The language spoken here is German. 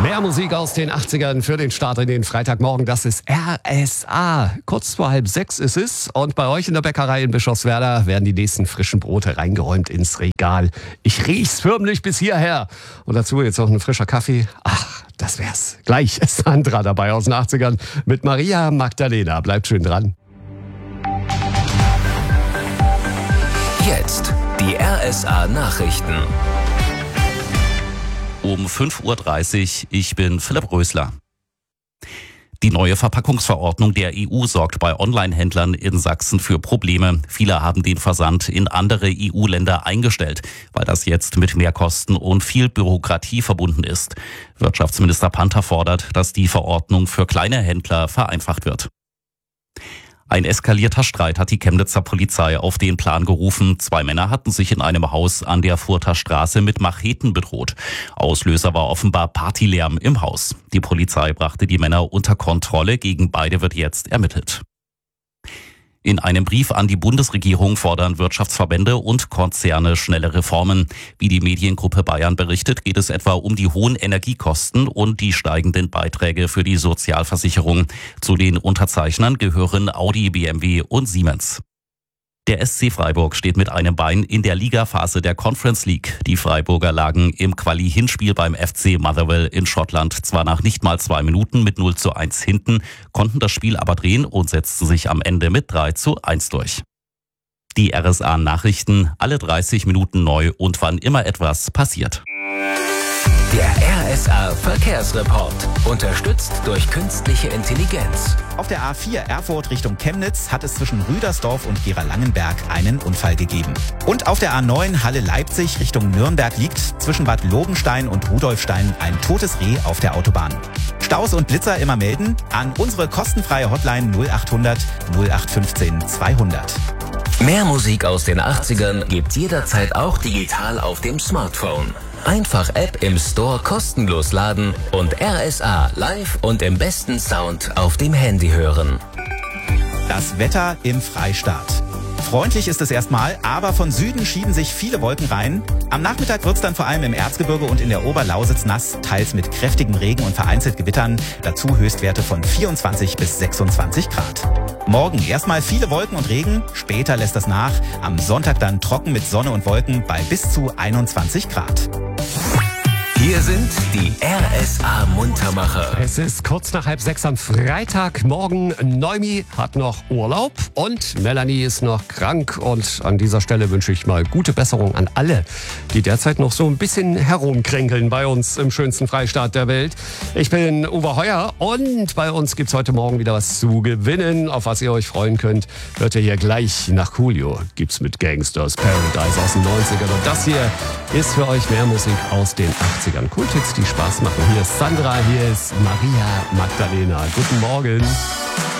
Mehr Musik aus den 80ern für den Start in den Freitagmorgen. Das ist RSA. Kurz vor 5:30 ist es. Und bei euch in der Bäckerei in Bischofswerda werden die nächsten frischen Brote reingeräumt ins Regal. Ich riech's förmlich bis hierher. Und dazu jetzt noch ein frischer Kaffee. Ach, das wär's. Gleich ist Sandra dabei aus den 80ern mit Maria Magdalena. Bleibt schön dran. Jetzt die RSA-Nachrichten. Um 5:30 Uhr, ich bin Philipp Rösler. Die neue Verpackungsverordnung der EU sorgt bei Online-Händlern in Sachsen für Probleme. Viele haben den Versand in andere EU-Länder eingestellt, weil das jetzt mit Mehrkosten und viel Bürokratie verbunden ist. Wirtschaftsminister Panther fordert, dass die Verordnung für kleine Händler vereinfacht wird. Ein eskalierter Streit hat die Chemnitzer Polizei auf den Plan gerufen. 2 Männer hatten sich in einem Haus an der Further Straße mit Macheten bedroht. Auslöser war offenbar Partylärm im Haus. Die Polizei brachte die Männer unter Kontrolle. Gegen beide wird jetzt ermittelt. In einem Brief an die Bundesregierung fordern Wirtschaftsverbände und Konzerne schnelle Reformen. Wie die Mediengruppe Bayern berichtet, geht es etwa um die hohen Energiekosten und die steigenden Beiträge für die Sozialversicherung. Zu den Unterzeichnern gehören Audi, BMW und Siemens. Der SC Freiburg steht mit einem Bein in der Ligaphase der Conference League. Die Freiburger lagen im Quali-Hinspiel beim FC Motherwell in Schottland zwar nach nicht mal 2 Minuten mit 0:1 hinten, konnten das Spiel aber drehen und setzten sich am Ende mit 3:1 durch. Die RSA-Nachrichten, alle 30 Minuten neu und wann immer etwas passiert. Der RSA-Verkehrsreport. Unterstützt durch künstliche Intelligenz. Auf der A4 Erfurt Richtung Chemnitz hat es zwischen Rüdersdorf und Gera-Langenberg einen Unfall gegeben. Und auf der A9 Halle-Leipzig Richtung Nürnberg liegt zwischen Bad Lobenstein und Rudolfstein ein totes Reh auf der Autobahn. Staus und Blitzer immer melden an unsere kostenfreie Hotline 0800 0815 200. Mehr Musik aus den 80ern gibt's jederzeit auch digital auf dem Smartphone. Einfach App im Store kostenlos laden und RSA live und im besten Sound auf dem Handy hören. Das Wetter im Freistaat. Freundlich ist es erstmal, aber von Süden schieben sich viele Wolken rein. Am Nachmittag wird es dann vor allem im Erzgebirge und in der Oberlausitz nass, teils mit kräftigem Regen und vereinzelt Gewittern. Dazu Höchstwerte von 24 bis 26 Grad. Morgen erstmal viele Wolken und Regen, später lässt das nach. Am Sonntag dann trocken mit Sonne und Wolken bei bis zu 21 Grad. Hier sind die RSA-Muntermacher. Es ist kurz nach 5:30 am Freitagmorgen. Noemi hat noch Urlaub und Melanie ist noch krank. Und an dieser Stelle wünsche ich mal gute Besserung an alle, die derzeit noch so ein bisschen herumkränkeln bei uns im schönsten Freistaat der Welt. Ich bin Uwe Heuer und bei uns gibt's heute Morgen wieder was zu gewinnen, auf was ihr euch freuen könnt. Hört ihr hier gleich nach Coolio. Gibt's mit Gangsters Paradise aus den 90ern. Und das hier ist für euch mehr Musik aus den 80ern. Kulthits, die Spaß machen. Hier ist Sandra, hier ist Maria Magdalena. Guten Morgen.